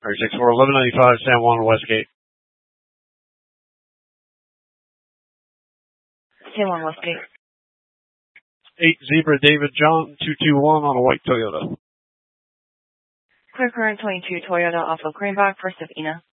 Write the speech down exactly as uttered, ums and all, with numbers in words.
three six four, eleven ninety-five San Juan Westgate. San Juan Westgate. eight Zebra David John, two two one on a white Toyota. Clear current twenty-two Toyota off of Greenback for Savina.